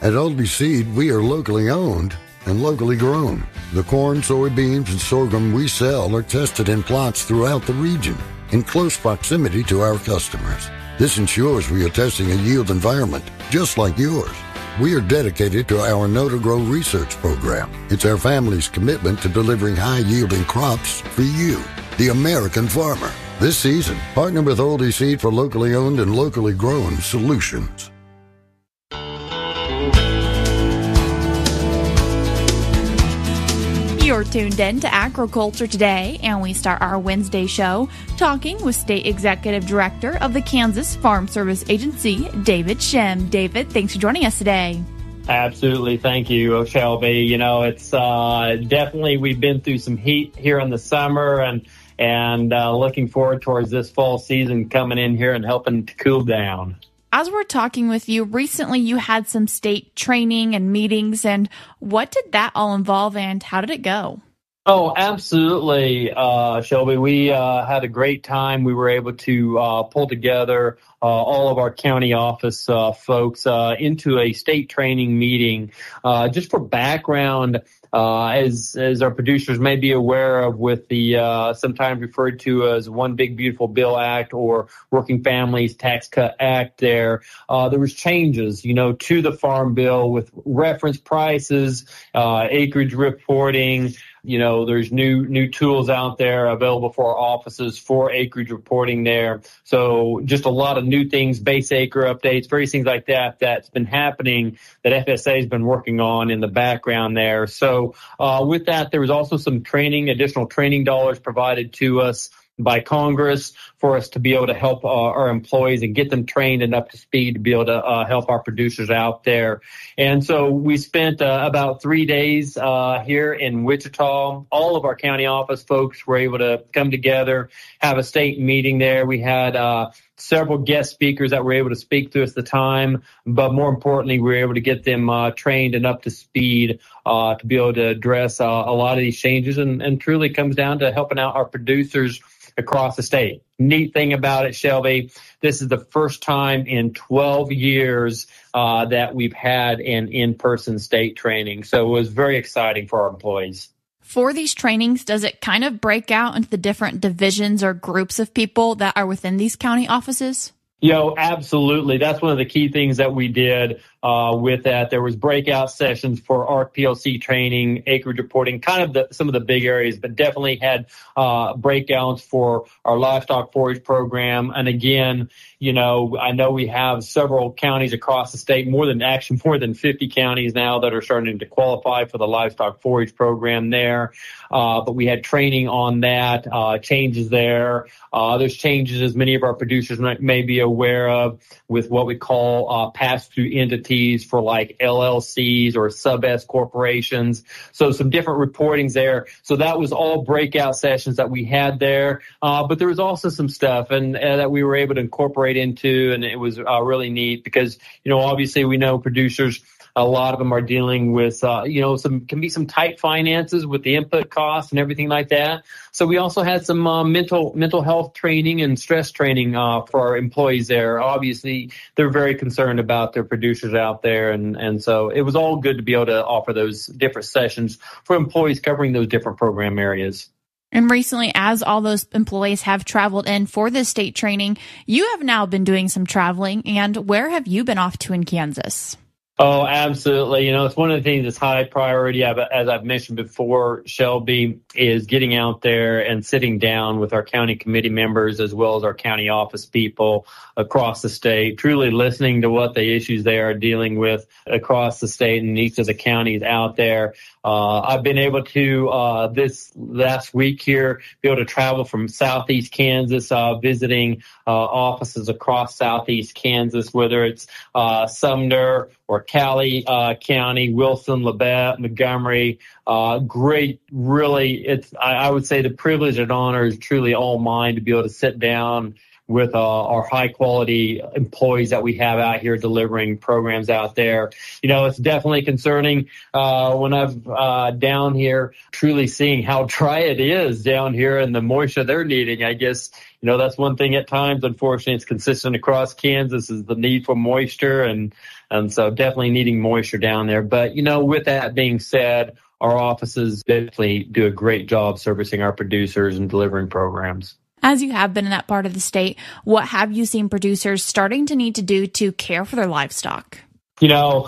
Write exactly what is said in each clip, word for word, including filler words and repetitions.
At Oldie Seed, we are locally owned and locally grown. The corn, soybeans, and sorghum we sell are tested in plots throughout the region in close proximity to our customers. This ensures we are testing a yield environment just like yours. We are dedicated to our Know to Grow research program. It's our family's commitment to delivering high-yielding crops for you, the American farmer. This season, partner with Oldie Seed for locally owned and locally grown solutions. You're tuned in to Agriculture Today, and we start our Wednesday show talking with State Executive Director of the Kansas Farm Service Agency, David Shim. David, thanks for joining us today. Absolutely. Thank you, Shelby. You know, it's uh, definitely, we've been through some heat here in the summer, and and uh, looking forward towards this fall season coming in here and helping to cool down. As we're talking with you, recently you had some state training and meetings, and what did that all involve and how did it go? Oh, absolutely, uh, Shelby. We uh, had a great time. We were able to uh, pull together uh, all of our county office uh, folks uh, into a state training meeting. Uh, just for background, uh, as as our producers may be aware of, with the uh, sometimes referred to as One Big Beautiful Bill Act or Working Families Tax Cut Act, there uh, there was changes, you know, to the Farm Bill with reference prices, uh, acreage reporting. You know, there's new new tools out there available for our offices for acreage reporting there. So just a lot of new things, base acre updates, various things like that that's been happening that F S A has been working on in the background there. So uh, with that, there was also some training, additional training dollars provided to us by Congress for us to be able to help uh, our employees and get them trained and up to speed to be able to uh, help our producers out there. And so we spent uh, about three days uh, here in Wichita. All of our county office folks were able to come together, have a state meeting there. We had uh, several guest speakers that were able to speak to us at the time, but more importantly, we were able to get them uh, trained and up to speed uh, to be able to address uh, a lot of these changes, and, and truly comes down to helping out our producers across the state. Neat thing about it, Shelby, this is the first time in twelve years uh, that we've had an in-person state training. So it was very exciting for our employees. For these trainings, does it kind of break out into the different divisions or groups of people that are within these county offices? Yo, absolutely. That's one of the key things that we did uh, with that. There was breakout sessions for A R C P L C training, acreage reporting, kind of the, some of the big areas, but definitely had uh, breakouts for our livestock forage program. And again, you know, I know we have several counties across the state, more than actually more than fifty counties now that are starting to qualify for the livestock forage program there. Uh, but we had training on that, uh, changes there. Uh, there's changes, as many of our producers may, may be aware of, with what we call uh, pass-through entities for like L L Cs or sub-S corporations. So some different reportings there. So that was all breakout sessions that we had there. Uh, but there was also some stuff and uh, that we were able to incorporate into, and it was uh, really neat because, you know, obviously we know producers, a lot of them are dealing with, uh, you know, some can be some tight finances with the input costs and everything like that. So we also had some uh, mental mental health training and stress training uh, for our employees there. Obviously, they're very concerned about their producers out there, and and so it was all good to be able to offer those different sessions for employees covering those different program areas. And recently, as all those employees have traveled in for this state training, you have now been doing some traveling. And where have you been off to in Kansas? Oh, absolutely. You know, it's one of the things that's high priority, as I've mentioned before, Shelby, is getting out there and sitting down with our county committee members as well as our county office people across the state, truly listening to what the issues they are dealing with across the state and each of the counties out there. Uh, I've been able to, uh, this last week here, be able to travel from Southeast Kansas, uh, visiting, uh, offices across Southeast Kansas, whether it's, uh, Sumner or Cali, uh, County, Wilson, Labette, Montgomery. Uh, great, really, it's, I, I would say the privilege and honor is truly all mine to be able to sit down with uh, our high quality employees that we have out here delivering programs out there. You know, it's definitely concerning uh, when I'm uh, down here, truly seeing how dry it is down here and the moisture they're needing. I guess, you know, that's one thing at times. Unfortunately, it's consistent across Kansas is the need for moisture, and and so definitely needing moisture down there. But, you know, with that being said, our offices definitely do a great job servicing our producers and delivering programs. As you have been in that part of the state, what have you seen producers starting to need to do to care for their livestock? You know,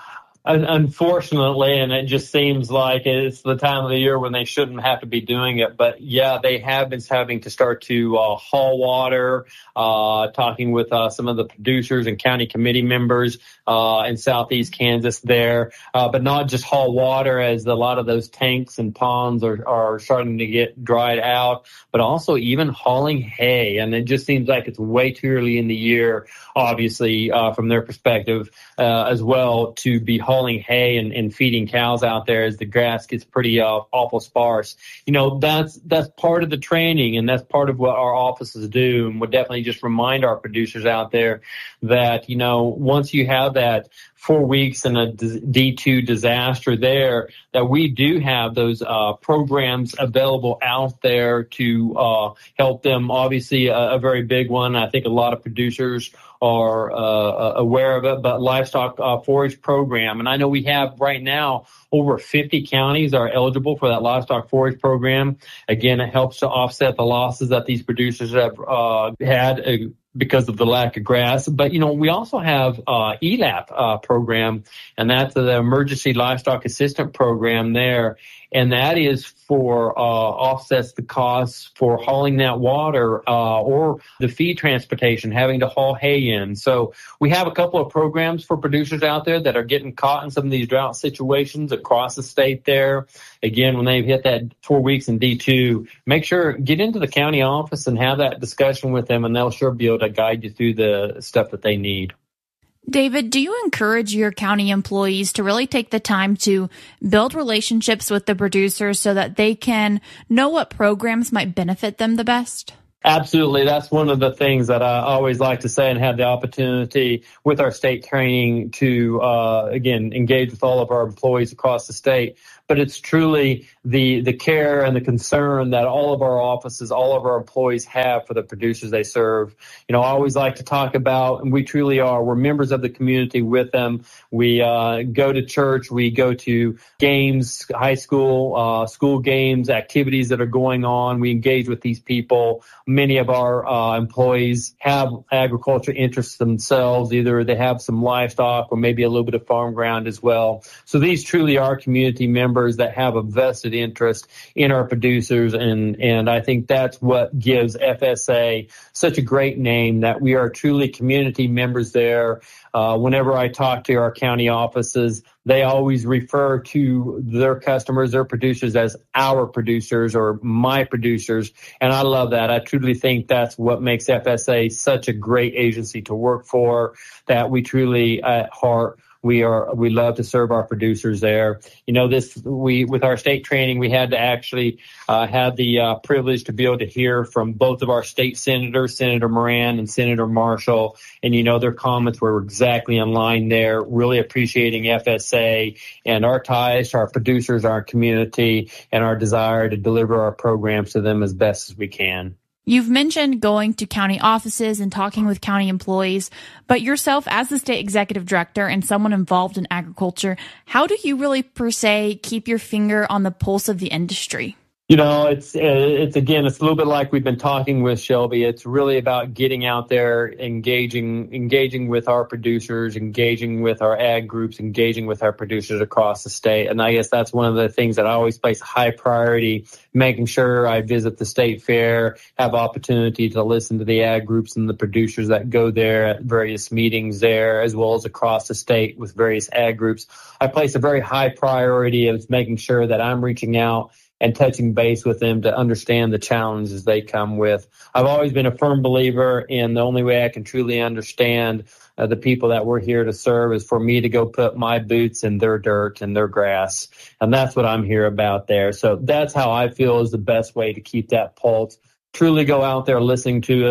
unfortunately, and it just seems like it's the time of the year when they shouldn't have to be doing it. But yeah, they have been having to start to uh, haul water, uh, talking with uh, some of the producers and county committee members uh, in southeast Kansas there. Uh, but not just haul water, as a lot of those tanks and ponds are, are starting to get dried out, but also even hauling hay. And it just seems like it's way too early in the year, obviously, uh, from their perspective uh, as well, to be hauling hauling hay and, and feeding cows out there as the grass gets pretty uh, awful sparse. You know, that's that's part of the training, and that's part of what our offices do. And we'll definitely just remind our producers out there that, you know, once you have that four weeks in a D two disaster there, that we do have those uh, programs available out there to uh, help them. Obviously, a, a very big one. I think a lot of producers are uh, aware of it, but livestock uh, forage program. And I know we have right now over fifty counties are eligible for that livestock forage program. Again, it helps to offset the losses that these producers have uh, had uh, because of the lack of grass. But, you know, we also have uh, E L A P uh, program, and that's the Emergency Livestock Assistant Program there. And that is for uh, offsets the costs for hauling that water uh, or the feed transportation, having to haul hay in. So we have a couple of programs for producers out there that are getting caught in some of these drought situations across the state there. Again, when they've hit that four weeks in D two, make sure, get into the county office and have that discussion with them, and they'll sure be able to guide you through the stuff that they need. David, do you encourage your county employees to really take the time to build relationships with the producers so that they can know what programs might benefit them the best? Absolutely. That's one of the things that I always like to say, and have the opportunity with our state training to, uh, again, engage with all of our employees across the state. But it's truly the the care and the concern that all of our offices, all of our employees have for the producers they serve. You know, I always like to talk about, and we truly are, we're members of the community with them. We uh, go to church, we go to games, high school, uh, school games, activities that are going on. We engage with these people. Many of our uh, employees have agriculture interests themselves. Either they have some livestock or maybe a little bit of farm ground as well. So these truly are community members that have a vested interest in our producers, and and I think that's what gives F S A such a great name, that we are truly community members there. Uh, whenever I talk to our county offices, they always refer to their customers, their producers, as our producers or my producers, and I love that. I truly think that's what makes F S A such a great agency to work for, that we truly at heart We are, we love to serve our producers there. You know, this, we, with our state training, we had to actually, uh, have the, uh, privilege to be able to hear from both of our state senators, Senator Moran and Senator Marshall. And, you know, their comments were exactly in line there, really appreciating F S A and our ties to our producers, our community, and our desire to deliver our programs to them as best as we can. You've mentioned going to county offices and talking with county employees, but yourself as the state executive director and someone involved in agriculture, how do you really, per se, keep your finger on the pulse of the industry? You know, it's, it's again, it's a little bit like we've been talking with Shelby. It's really about getting out there, engaging, engaging with our producers, engaging with our ag groups, engaging with our producers across the state. And I guess that's one of the things that I always place high priority, making sure I visit the state fair, have opportunity to listen to the ag groups and the producers that go there at various meetings there, as well as across the state with various ag groups. I place a very high priority of making sure that I'm reaching out and touching base with them to understand the challenges they come with. I've always been a firm believer in the only way I can truly understand uh, the people that we're here to serve is for me to go put my boots in their dirt and their grass. And that's what I'm here about there. So that's how I feel is the best way to keep that pulse. Truly go out there listening to it,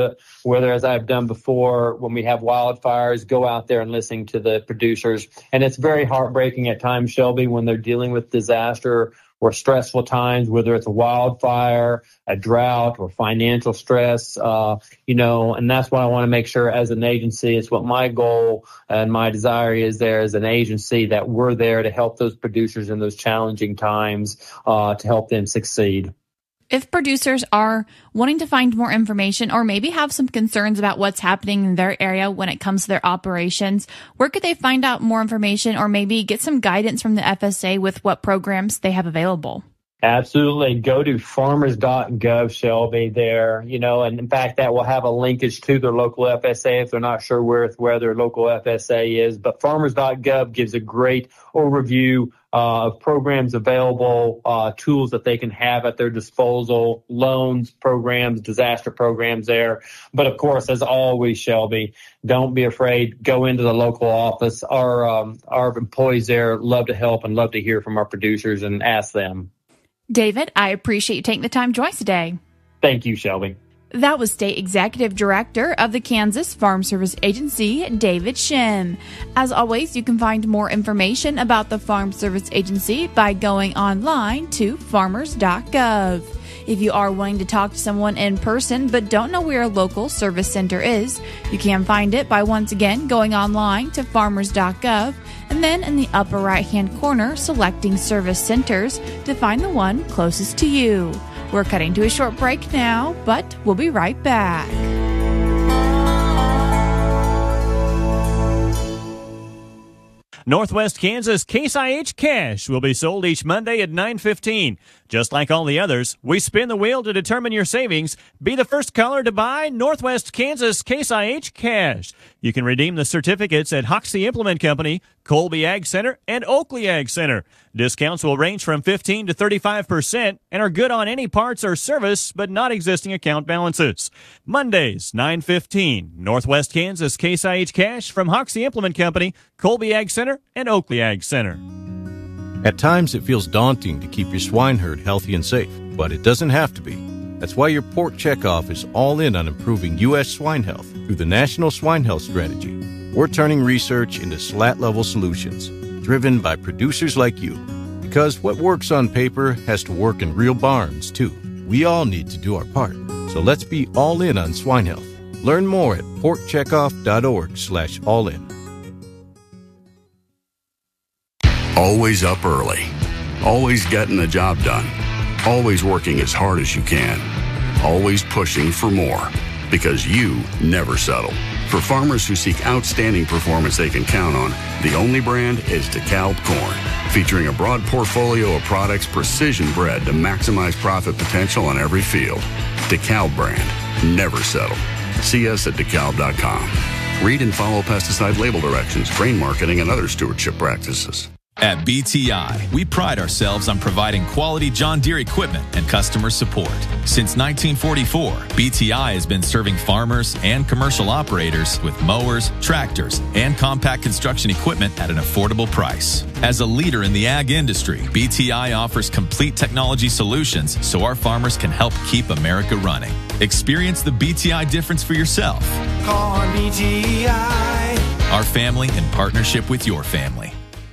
whether, as I've done before, when we have wildfires, go out there and listen to the producers. And it's very heartbreaking at times, Shelby, when they're dealing with disaster or stressful times, whether it's a wildfire, a drought, or financial stress, uh, you know, and that's why I want to make sure as an agency, it's what my goal and my desire is there as an agency, that we're there to help those producers in those challenging times, uh, to help them succeed. If producers are wanting to find more information or maybe have some concerns about what's happening in their area when it comes to their operations, where could they find out more information or maybe get some guidance from the F S A with what programs they have available? Absolutely. Go to farmers dot gov, Shelby, there, you know, and in fact, that will have a linkage to their local F S A if they're not sure where, where their local F S A is. But farmers dot gov gives a great overview uh, of programs available, uh, tools that they can have at their disposal, loans, programs, disaster programs there. But of course, as always, Shelby, don't be afraid. Go into the local office. Our, um, our employees there love to help and love to hear from our producers and ask them. David, I appreciate you taking the time to join us today. Thank you, Shelby. That was State Executive Director of the Kansas Farm Service Agency, David Shim. As always, you can find more information about the Farm Service Agency by going online to farmers dot gov. If you are wanting to talk to someone in person but don't know where a local service center is, you can find it by once again going online to farmers dot gov and then in the upper right-hand corner selecting service centers to find the one closest to you. We're cutting to a short break now, but we'll be right back. Northwest Kansas Case I H Cash will be sold each Monday at nine fifteen. Just like all the others, we spin the wheel to determine your savings. Be the first caller to buy Northwest Kansas Case I H Cash. You can redeem the certificates at Hoxie Implement Company, Colby Ag Center, and Oakley Ag Center. Discounts will range from fifteen to thirty-five percent and are good on any parts or service, but not existing account balances. Mondays, nine fifteen. Northwest Kansas Case I H Cash from Hoxie Implement Company, Colby Ag Center, and Oakley Ag Center. At times, it feels daunting to keep your swine herd healthy and safe, but it doesn't have to be. That's why your Pork Checkoff is all in on improving U S swine health through the National Swine Health Strategy. We're turning research into slat-level solutions, driven by producers like you. Because what works on paper has to work in real barns, too. We all need to do our part. So let's be all in on swine health. Learn more at pork checkoff dot org slash all in. Always up early. Always getting the job done. Always working as hard as you can. Always pushing for more. Because you never settle. For farmers who seek outstanding performance they can count on, the only brand is DeKalb Corn. Featuring a broad portfolio of products precision bred to maximize profit potential on every field. DeKalb brand. Never settle. See us at dekalb dot com. Read and follow pesticide label directions, grain marketing, and other stewardship practices. At B T I, we pride ourselves on providing quality John Deere equipment and customer support. Since nineteen forty-four, B T I has been serving farmers and commercial operators with mowers, tractors, and compact construction equipment at an affordable price. As a leader in the ag industry, B T I offers complete technology solutions so our farmers can help keep America running. Experience the B T I difference for yourself. Call on B T I. Our family in partnership with your family.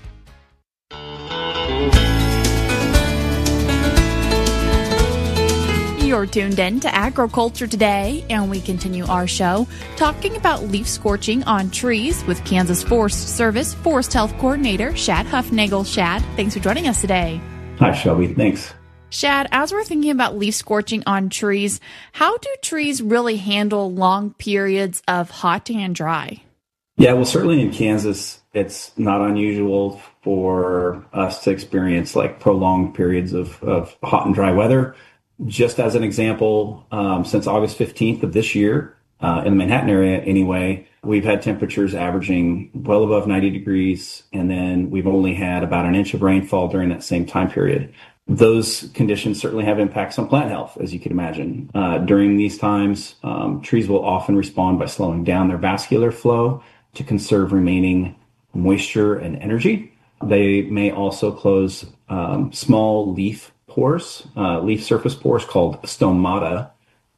You're tuned in to Agriculture Today, and we continue our show talking about leaf scorching on trees with Kansas Forest Service Forest Health Coordinator Shad Huffnagel. Shad, thanks for joining us today. Hi, Shelby. Thanks. Shad, as we're thinking about leaf scorching on trees, how do trees really handle long periods of hot and dry? Yeah, well, certainly in Kansas, it's not unusual for us to experience like prolonged periods of, of hot and dry weather. Just as an example, um, since August fifteenth of this year, uh, in the Manhattan area anyway, we've had temperatures averaging well above ninety degrees, and then we've only had about an inch of rainfall during that same time period. Those conditions certainly have impacts on plant health, as you can imagine. Uh, during these times, um, trees will often respond by slowing down their vascular flow to conserve remaining moisture and energy. They may also close um, small leaf pores, uh, leaf surface pores called stomata,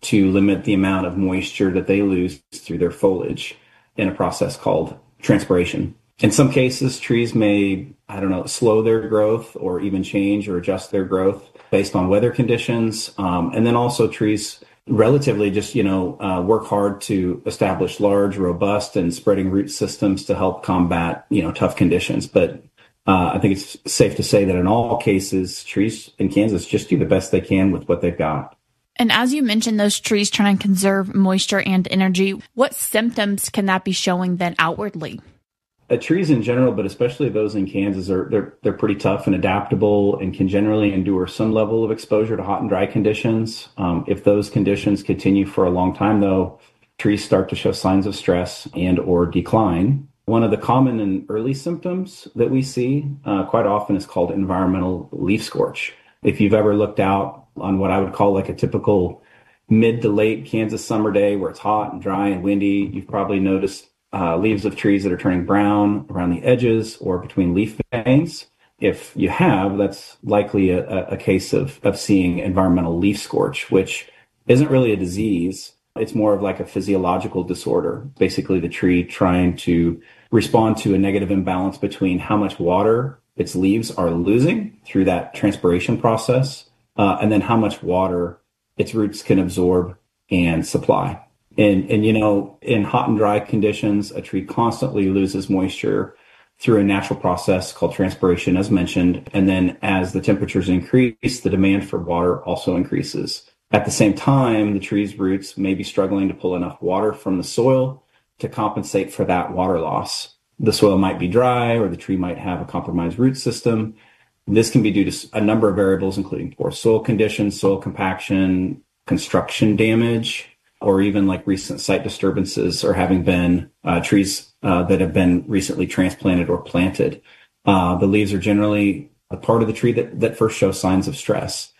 to limit the amount of moisture that they lose through their foliage in a process called transpiration. In some cases, trees may, I don't know, slow their growth or even change or adjust their growth based on weather conditions. Um, and then also trees relatively just, you know, uh, work hard to establish large, robust, and spreading root systems to help combat, you know, tough conditions. But uh, I think it's safe to say that in all cases, trees in Kansas just do the best they can with what they've got. And as you mentioned, those trees trying to conserve moisture and energy, what symptoms can that be showing then outwardly? Uh, trees in general, but especially those in Kansas, are they're they're pretty tough and adaptable and can generally endure some level of exposure to hot and dry conditions. Um, if those conditions continue for a long time, though, trees start to show signs of stress and or decline. One of the common and early symptoms that we see uh, quite often is called environmental leaf scorch. If you've ever looked out on what I would call like a typical mid to late Kansas summer day where it's hot and dry and windy, you've probably noticed Uh, leaves of trees that are turning brown around the edges or between leaf veins. If you have, that's likely a, a case of, of seeing environmental leaf scorch, which isn't really a disease. It's more of like a physiological disorder. Basically, the tree trying to respond to a negative imbalance between how much water its leaves are losing through that transpiration process, uh, and then how much water its roots can absorb and supply. And, and, you know, in hot and dry conditions, a tree constantly loses moisture through a natural process called transpiration, as mentioned. And then as the temperatures increase, the demand for water also increases. At the same time, the tree's roots may be struggling to pull enough water from the soil to compensate for that water loss. The soil might be dry, or the tree might have a compromised root system. This can be due to a number of variables, including poor soil conditions, soil compaction, construction damage, or even like recent site disturbances, or having been uh, trees uh, that have been recently transplanted or planted. Uh, the leaves are generally a part of the tree that, that first show signs of stress.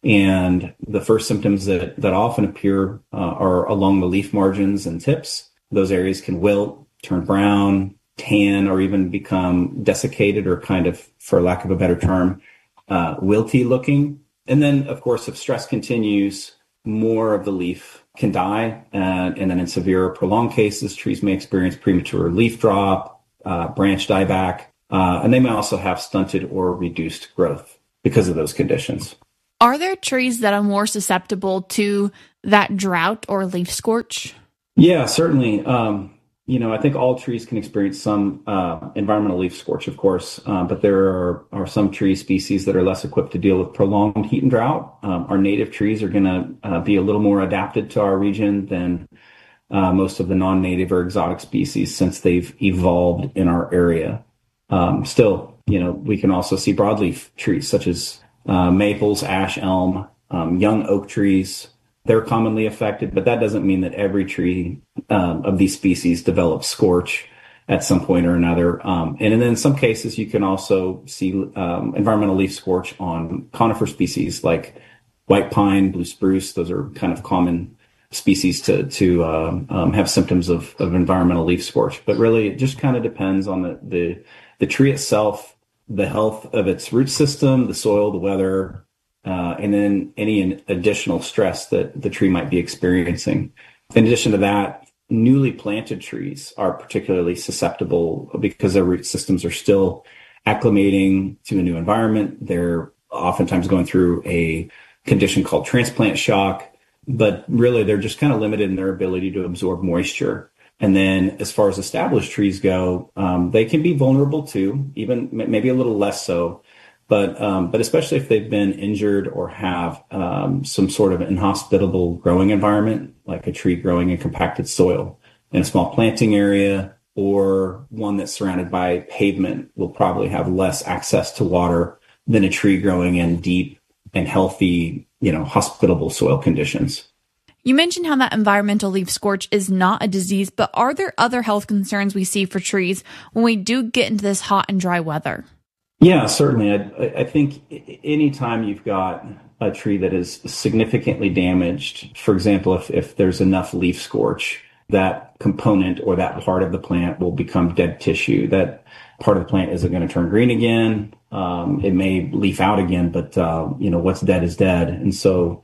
And the first symptoms that, that often appear uh, are along the leaf margins and tips. Those areas can wilt, turn brown, tan, or even become desiccated or kind of, for lack of a better term, uh, wilty looking. And then, of course, if stress continues, more of the leaf can die. And, and then in severe or prolonged cases, trees may experience premature leaf drop, uh, branch dieback, uh, and they may also have stunted or reduced growth because of those conditions. Are there trees that are more susceptible to that drought or leaf scorch? Yeah, certainly. Um, you know, I think all trees can experience some uh, environmental leaf scorch, of course, uh, but there are, are some tree species that are less equipped to deal with prolonged heat and drought. Um, our native trees are going to uh, be a little more adapted to our region than uh, most of the non-native or exotic species, since they've evolved in our area. Um, still, you know, we can also see broadleaf trees such as uh, maples, ash, elm, um, young oak trees. They're commonly affected, but that doesn't mean that every tree um, of these species develops scorch at some point or another. Um, and then in some cases, you can also see um, environmental leaf scorch on conifer species like white pine, blue spruce. Those are kind of common species to to uh, um, have symptoms of, of environmental leaf scorch. But really, it just kind of depends on the, the the tree itself, the health of its root system, the soil, the weather, Uh, and then any additional stress that the tree might be experiencing. In addition to that, newly planted trees are particularly susceptible because their root systems are still acclimating to a new environment. They're oftentimes going through a condition called transplant shock, but really they're just kind of limited in their ability to absorb moisture. And then as far as established trees go, um, they can be vulnerable too, even maybe a little less so. But um, but especially if they've been injured or have um, some sort of inhospitable growing environment, like a tree growing in compacted soil in a small planting area, or one that's surrounded by pavement, will probably have less access to water than a tree growing in deep and healthy, you know, hospitable soil conditions. You mentioned how that environmental leaf scorch is not a disease, but are there other health concerns we see for trees when we do get into this hot and dry weather? Yeah, certainly. I, I think anytime you've got a tree that is significantly damaged, for example, if, if there's enough leaf scorch, that component or that part of the plant will become dead tissue. That part of the plant isn't going to turn green again. Um, it may leaf out again, but, uh, you know, what's dead is dead. And so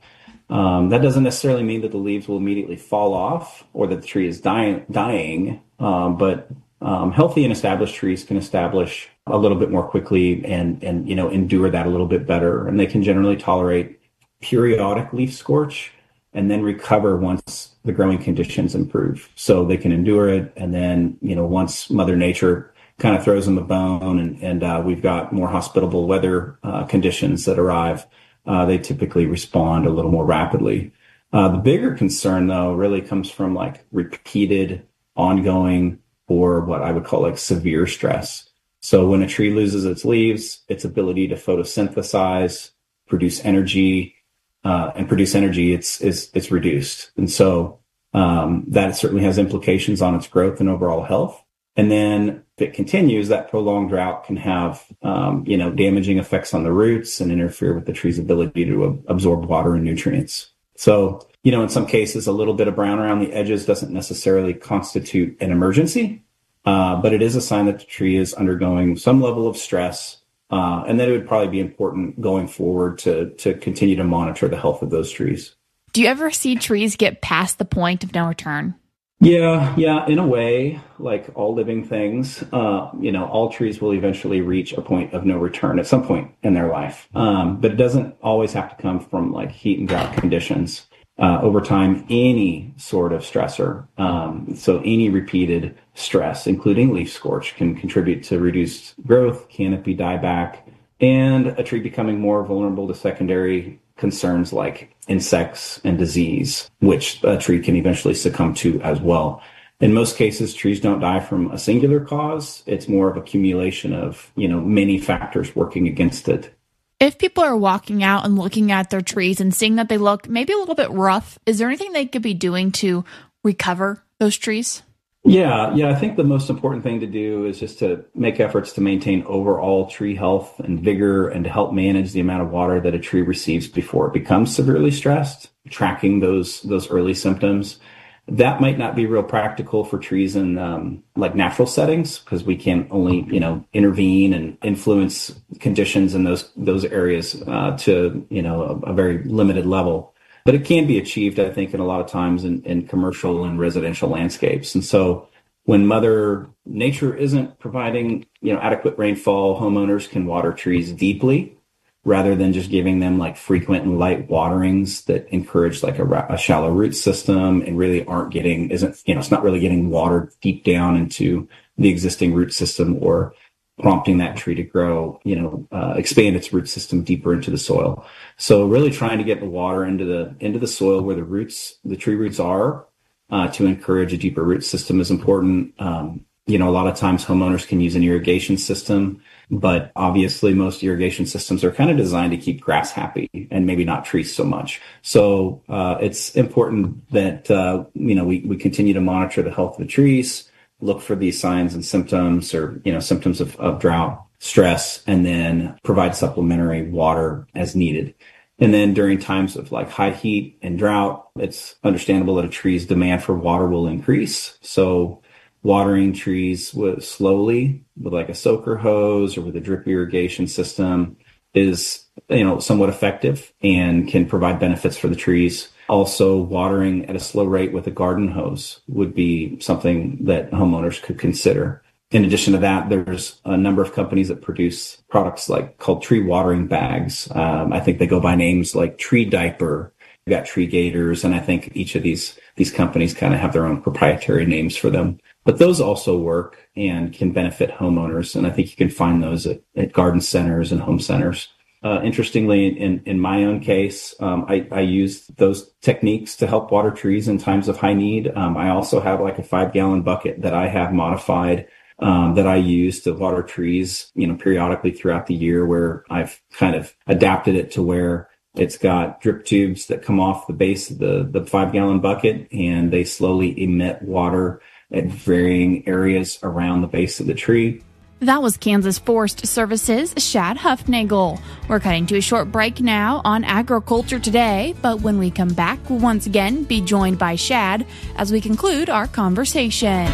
Um, that doesn't necessarily mean that the leaves will immediately fall off or that the tree is dying, dying um, but um, healthy and established trees can establish a little bit more quickly and, and, you know, endure that a little bit better. And they can generally tolerate periodic leaf scorch and then recover once the growing conditions improve. So they can endure it. And then, you know, once Mother Nature kind of throws them a bone and, and uh, we've got more hospitable weather uh, conditions that arrive, Uh, they typically respond a little more rapidly. Uh, the bigger concern, though, really comes from like repeated, ongoing, or what I would call like severe stress. So when a tree loses its leaves, its ability to photosynthesize, produce energy, uh, and produce energy, it's, it's, it's reduced. And so um, that certainly has implications on its growth and overall health. And then if it continues, that prolonged drought can have, um, you know, damaging effects on the roots and interfere with the tree's ability to ab- absorb water and nutrients. So, you know, in some cases, a little bit of brown around the edges doesn't necessarily constitute an emergency, uh, but it is a sign that the tree is undergoing some level of stress, uh, and that it would probably be important going forward to to continue to monitor the health of those trees. Do you ever see trees get past the point of no return? Yeah, yeah, in a way, like all living things, uh, you know, all trees will eventually reach a point of no return at some point in their life. Um, but it doesn't always have to come from like heat and drought conditions. Uh, over time, any sort of stressor, um, so any repeated stress, including leaf scorch, can contribute to reduced growth, canopy dieback, and a tree becoming more vulnerable to secondary concerns like insects and disease, which a tree can eventually succumb to as well. In most cases, trees don't die from a singular cause. It's more of accumulation of, you know, many factors working against it. If people are walking out and looking at their trees and seeing that they look maybe a little bit rough, is there anything they could be doing to recover those trees? Yeah, yeah. I think the most important thing to do is just to make efforts to maintain overall tree health and vigor and to help manage the amount of water that a tree receives before it becomes severely stressed, tracking those those early symptoms. That might not be real practical for trees in um, like natural settings because we can only, you know, intervene and influence conditions in those those areas uh, to, you know, a, a very limited level. But it can be achieved, I think, in a lot of times in, in commercial and residential landscapes. And so when Mother Nature isn't providing, you know, adequate rainfall, homeowners can water trees deeply rather than just giving them like frequent and light waterings that encourage like a, a shallow root system and really aren't getting, isn't, you know, it's not really getting water deep down into the existing root system or prompting that tree to grow, you know, uh, expand its root system deeper into the soil. So really trying to get the water into the into the soil where the roots, the tree roots are, uh, to encourage a deeper root system is important. Um, you know, a lot of times homeowners can use an irrigation system, but obviously most irrigation systems are kind of designed to keep grass happy and maybe not trees so much. So uh, it's important that, uh, you know, we, we continue to monitor the health of the trees, look for these signs and symptoms or, you know, symptoms of, of drought, stress, and then provide supplementary water as needed. And then during times of like high heat and drought, it's understandable that a tree's demand for water will increase. So watering trees with slowly with like a soaker hose or with a drip irrigation system is, you know, somewhat effective and can provide benefits for the trees. Also, watering at a slow rate with a garden hose would be something that homeowners could consider. In addition to that, there's a number of companies that produce products like called tree watering bags. Um, I think they go by names like Tree Diaper. We've got Tree Gators, and I think each of these these companies kind of have their own proprietary names for them. But those also work and can benefit homeowners, and I think you can find those at, at garden centers and home centers. Uh, interestingly, in, in my own case, um, I, I use those techniques to help water trees in times of high need. Um, I also have like a five gallon bucket that I have modified um, that I use to water trees, you know, periodically throughout the year, where I've kind of adapted it to where it's got drip tubes that come off the base of the, the five gallon bucket, and they slowly emit water at varying areas around the base of the tree. That was Kansas Forest Service's Shad Huffnagel. We're cutting to a short break now on Agriculture Today, but when we come back, we'll once again be joined by Shad as we conclude our conversation.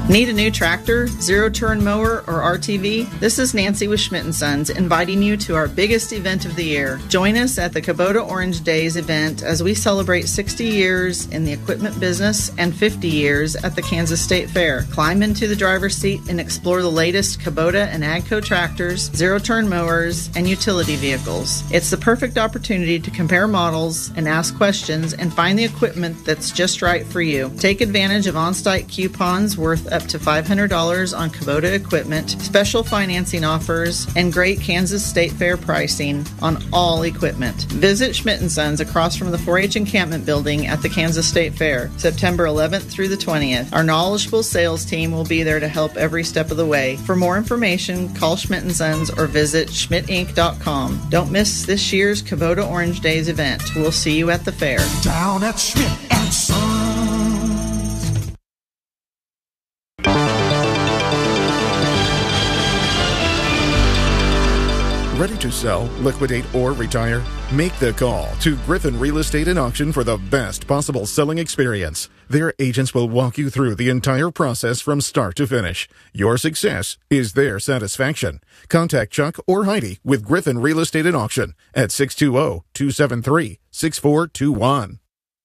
Need a new tractor, zero-turn mower, or R T V? This is Nancy with Schmidt and Sons inviting you to our biggest event of the year. Join us at the Kubota Orange Days event as we celebrate sixty years in the equipment business and fifty years at the Kansas State Fair. Climb into the driver's seat and explore the latest Kubota and AGCO tractors, zero-turn mowers, and utility vehicles. It's the perfect opportunity to compare models and ask questions and find the equipment that's just right for you. Take advantage of on-site coupons worth up to five hundred dollars on Kubota equipment, special financing offers, and great Kansas State Fair pricing on all equipment. Visit Schmidt and Sons across from the four H encampment building at the Kansas State Fair, September eleventh through the twentieth. Our knowledgeable sales team will be there to help every step of the way. For more information, call Schmidt and Sons or visit schmidt inc dot com. Don't miss this year's Kubota Orange Days event. We'll see you at the fair. Down at Schmidt and Sons. Ready to sell, liquidate, or retire? Make the call to Griffin Real Estate and Auction for the best possible selling experience. Their agents will walk you through the entire process from start to finish. Your success is their satisfaction. Contact Chuck or Heidi with Griffin Real Estate and Auction at six two zero, two seven three, six four two one.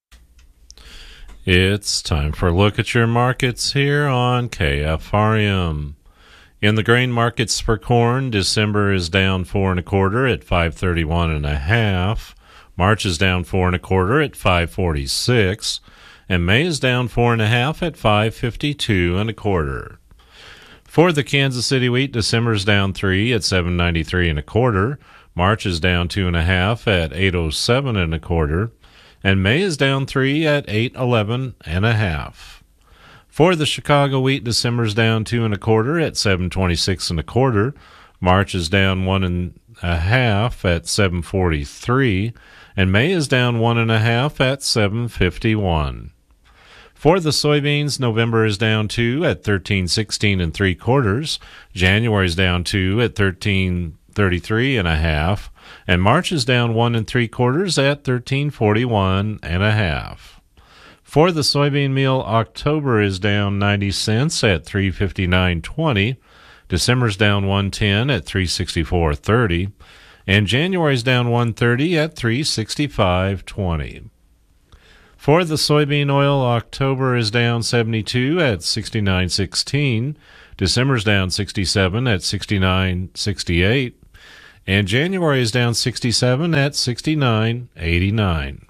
It's time for a look at your markets here on K F R M. In the grain markets for corn, December is down four and a quarter at five thirty-one and a half. March is down four and a quarter at five forty-six, and May is down four and a half at five fifty-two and a quarter. For the Kansas City wheat, December is down three at seven ninety-three and a quarter. March is down two and a half at eight oh seven and a quarter, and May is down three at eight eleven and a half. For the Chicago wheat, December's down two and a quarter at seven twenty-six and a quarter. March is down one and a half at seven forty-three, and May is down one and a half at seven fifty-one. For the soybeans, November is down two at thirteen sixteen and three quarters. January is down two at thirteen thirty-three and a half, and March is down one and three quarters at thirteen forty-one and a half. For the soybean meal, October is down ninety cents at three fifty-nine twenty. December's down one ten at three sixty-four thirty, and January's down one thirty at three sixty-five twenty. For the soybean oil, October is down seventy-two at sixty-nine sixteen. December's down sixty-seven at sixty-nine sixty-eight, and January is down sixty-seven at sixty-nine eighty-nine.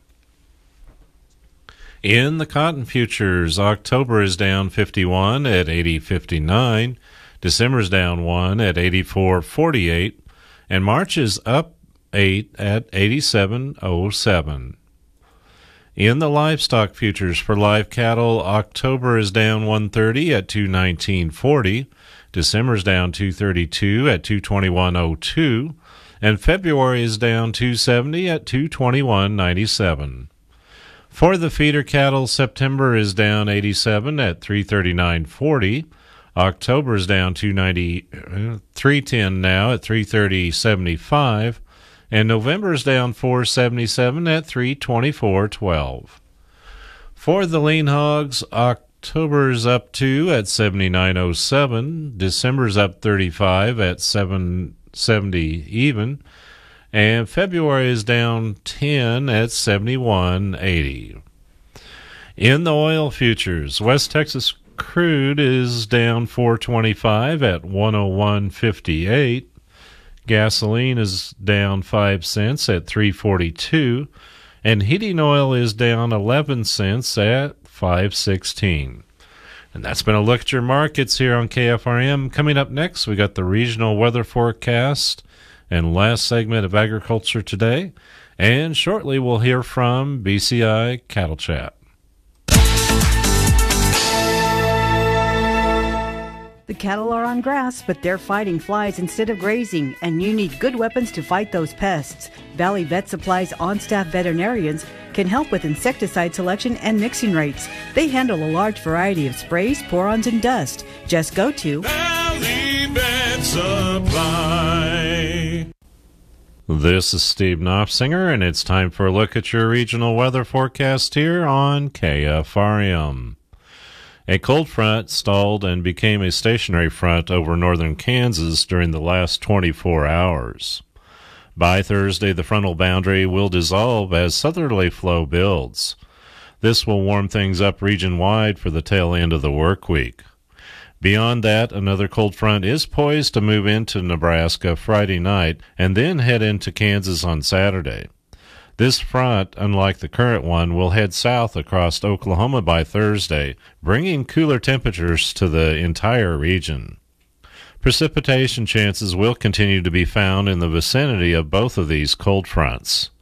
In the cotton futures, October is down fifty-one at eighty fifty-nine, December's down one at eighty-four forty-eight, and March is up eight at eighty-seven oh seven. In the livestock futures for live cattle, October is down one thirty at two nineteen forty, December's down two thirty-two at two twenty-one oh two, and February is down two seventy at two twenty-one ninety-seven. For the feeder cattle, September is down eighty-seven at three thirty-nine forty. October is down two ninety, three ten now at three thirty seventy-five, and November is down four seventy-seven at three twenty-four twelve. For the lean hogs, October is up two at seventy-nine oh seven. December is up thirty-five at seven seventy even. And February is down ten at seventy-one eighty. In the oil futures, West Texas crude is down four twenty-five at one oh one fifty-eight. Gasoline is down five cents at three forty-two, and heating oil is down eleven cents at five sixteen. And that's been a look at your markets here on K F R M. Coming up next, we got the regional weather forecast and last segment of Agriculture Today, and shortly we'll hear from B C I Cattle Chat. The cattle are on grass, but they're fighting flies instead of grazing, and you need good weapons to fight those pests. Valley Vet Supply's on-staff veterinarians can help with insecticide selection and mixing rates. They handle a large variety of sprays, pour-ons, and dust. Just go to Valley Vet Supply. This is Steve Knopfsinger, and it's time for a look at your regional weather forecast here on K F R M. A cold front stalled and became a stationary front over northern Kansas during the last twenty-four hours. By Thursday, the frontal boundary will dissolve as southerly flow builds. This will warm things up region-wide for the tail end of the work week. Beyond that, another cold front is poised to move into Nebraska Friday night and then head into Kansas on Saturday. This front, unlike the current one, will head south across Oklahoma by Thursday, bringing cooler temperatures to the entire region. Precipitation chances will continue to be found in the vicinity of both of these cold fronts.